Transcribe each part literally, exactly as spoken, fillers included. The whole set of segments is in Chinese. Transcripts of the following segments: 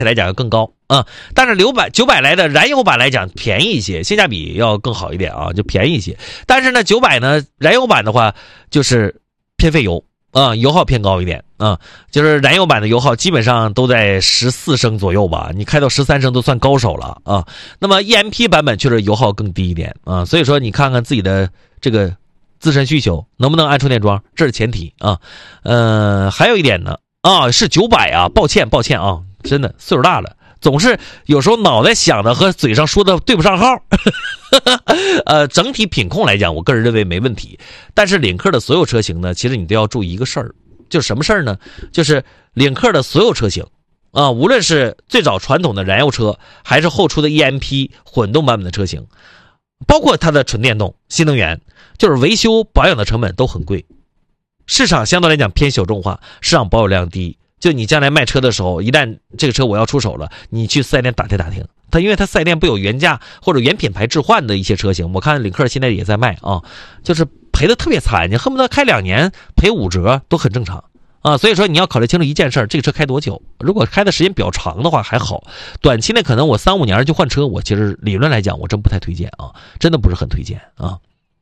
来讲要更高啊，但是六百九百来的燃油版来讲便宜一些，性价比要更好一点啊，就便宜一些。但是呢，九百呢，燃油版的话就是偏费油啊，油耗偏高一点啊，就是燃油版的油耗基本上都在十四升左右吧，你开到十三升都算高手了啊。那么 E M P 版本确实油耗更低一点啊，所以说你看看自己的这个自身需求能不能安充电桩，这是前提啊。呃，还有一点呢啊，是九百啊，抱歉抱歉啊。真的岁数大了，总是有时候脑袋想的和嘴上说的对不上号。呃，整体品控来讲，我个人认为没问题。但是领克的所有车型呢，其实你都要注意一个事儿，就是什么事儿呢？就是领克的所有车型啊，无论是最早传统的燃油车，还是后出的 E M P 混动版本的车型，包括它的纯电动、新能源，就是维修保养的成本都很贵，市场相对来讲偏小众化，市场保有量低。就你将来卖车的时候，一旦这个车我要出手了，你去四 S 店打听打听，它因为它四 S 店不有原价或者原品牌置换的一些车型，我看领克现在也在卖啊，就是赔的特别惨，你恨不得开两年赔五折都很正常啊。所以说你要考虑清楚一件事，这个车开多久？如果开的时间比较长的话还好，短期内可能我三五年就换车，我其实理论来讲我真不太推荐啊，真的不是很推荐啊。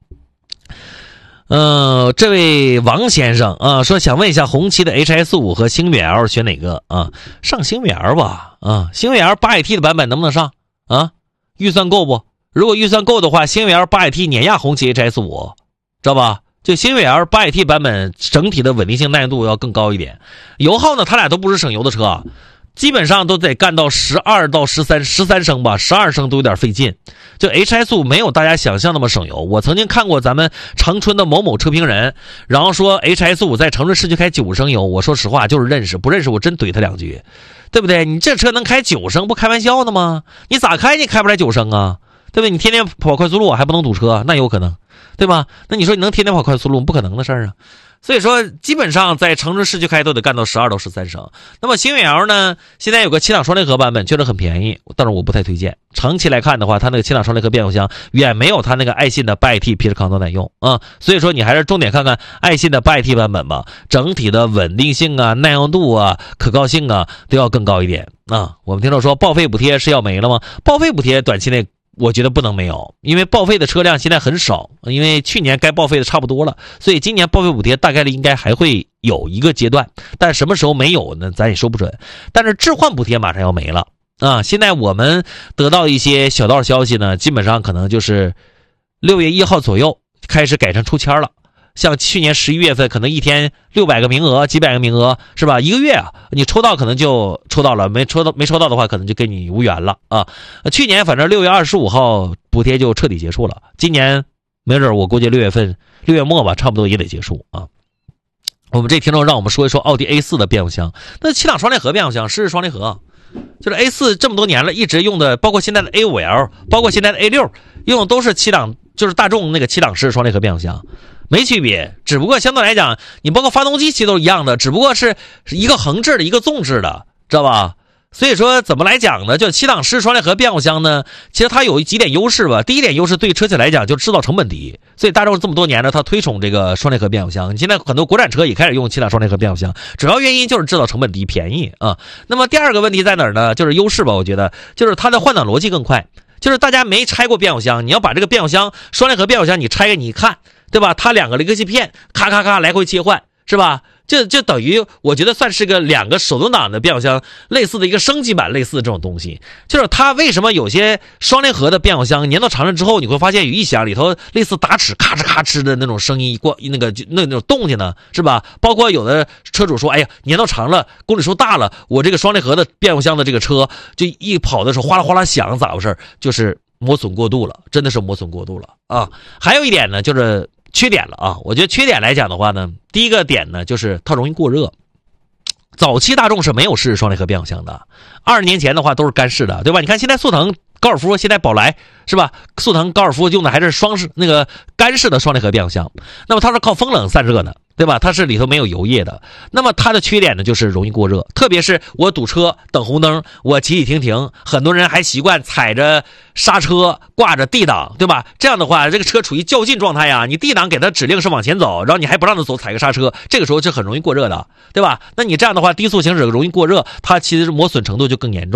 呃，这位王先生啊，说想问一下红旗的 H S 五 和星越 L 选哪个啊？上星越 L 吧，啊，星越 L 八 A T 的版本能不能上啊？预算够不？如果预算够的话，星越 L 八 A T 碾压红旗 H S 五， 知道吧？就星越 L 八 A T 版本整体的稳定性耐用度要更高一点，油耗呢，它俩都不是省油的车，基本上都得干到十二到十三、十三升吧，十二升都有点费劲。就 H S 五 没有大家想象那么省油。我曾经看过咱们长春的某某车评人，然后说 H S 五 在城市市区开九升油，我说实话就是认识，不认识我真怼他两句，对不对？你这车能开九升，不开玩笑的吗？你咋开你开不来九升啊？对不对？你天天跑快速路还不能堵车，那有可能，对吧？那你说你能天天跑快速路，不可能的事儿啊。所以说基本上在城市市区开都得干到十二到十三升。那么星越 L 呢，现在有个七档双离合版本确实很便宜，但是我不太推荐。长期来看的话，它那个七档双离合变速箱远没有它那个爱信的 八 A T 皮实抗造耐用啊，所以说你还是重点看看爱信的 八 A T 版本吧，整体的稳定性啊、耐用度啊、可靠性啊都要更高一点啊。我们听到说报废补贴是要没了吗？报废补贴短期内我觉得不能没有，因为报废的车辆现在很少，因为去年该报废的差不多了，所以今年报废补贴大概率应该还会有一个阶段，但什么时候没有呢，咱也说不准。但是置换补贴马上要没了啊！现在我们得到一些小道消息呢，基本上可能就是六月一号左右开始改成抽签了。像去年十一月份可能一天六百个名额，几百个名额是吧？一个月啊，你抽到可能就抽到了，没抽到没抽到的话可能就跟你无缘了啊。去年反正六月二十五号补贴就彻底结束了，今年没准我估计六月份六月末吧，差不多也得结束啊。我们这听众让我们说一说奥迪 A 四 的变速箱，那七档双离合变速箱是双离合，就是 A 四 这么多年了一直用的，包括现在的 A 五 L， 包括现在的 A 六 用的都是七档，就是大众那个七档式双离合变速箱。没区别，只不过相对来讲，你包括发动机其实都是一样的，只不过是一个横置的，一个纵置的，知道吧？所以说怎么来讲呢？就七档式双离合变速箱呢，其实它有几点优势吧。第一点优势对车企来讲就是制造成本低，所以大众这么多年呢，它推崇这个双离合变速箱。你现在很多国产车也开始用七档双离合变速箱，主要原因就是制造成本低、便宜啊。那么第二个问题在哪儿呢？就是优势吧，我觉得就是它的换挡逻辑更快。就是大家没拆过变速箱，你要把这个变速箱双离合变速箱你拆开你一看，对吧？它两个离合器片咔咔咔来回切换，是吧？就就等于我觉得算是个两个手动挡的变速箱类似的一个升级版，类似的这种东西。就是它为什么有些双离合的变速箱年头长了之后，你会发现有一响里头类似打齿咔哧咔哧的那种声音，过那个那那种动静呢，是吧？包括有的车主说，哎呀，年头长了，公里数大了，我这个双离合的变速箱的这个车就一跑的时候哗啦哗啦响，咋回事？就是磨损过度了，真的是磨损过度了啊！还有一点呢，就是缺点了啊。我觉得缺点来讲的话呢，第一个点呢就是它容易过热。早期大众是没有湿式双离合变速箱的，二十年前的话都是干式的，对吧？你看现在速腾、高尔夫，现在宝来是吧？速腾、高尔夫用的还是双式那个干式的双离合变速箱，那么它是靠风冷散热的，对吧？它是里头没有油液的。那么它的缺点呢，就是容易过热，特别是我堵车等红灯，我骑骑停停，很多人还习惯踩着刹车挂着 D 档，对吧？这样的话，这个车处于较劲状态呀，你 D 档给它指令是往前走，然后你还不让它走，踩个刹车，这个时候就很容易过热的，对吧？那你这样的话，低速行驶容易过热，它其实磨损程度就更严重。